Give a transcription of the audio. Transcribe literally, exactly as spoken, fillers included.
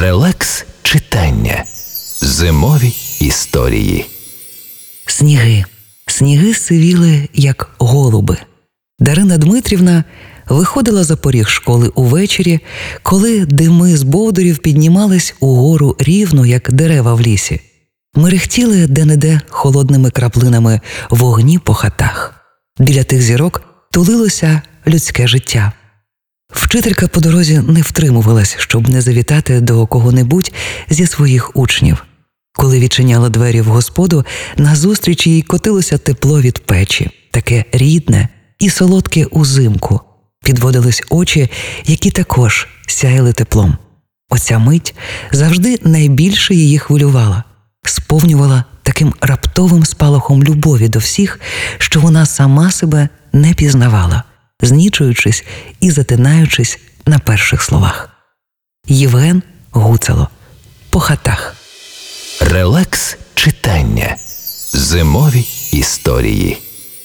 Релакс читання. Зимові історії. Сніги. Сніги сивіли, як голуби. Дарина Дмитрівна виходила за поріг школи увечері, коли дими з бовдурів піднімались угору рівно, як дерева в лісі. Мерехтіли де-не-де холодними краплинами вогні по хатах. Біля тих зірок тулилося людське життя. Вчителька по дорозі не втримувалась, щоб не завітати до кого-небудь зі своїх учнів. Коли відчиняла двері в господу, назустріч їй котилося тепло від печі, таке рідне і солодке узимку. Підводились очі, які також сяяли теплом. Оця мить завжди найбільше її хвилювала, сповнювала таким раптовим спалахом любові до всіх, що вона сама себе не пізнавала, знічуючись і затинаючись на перших словах. Євген Гуцало. По хатах. Релакс читання. Зимові історії.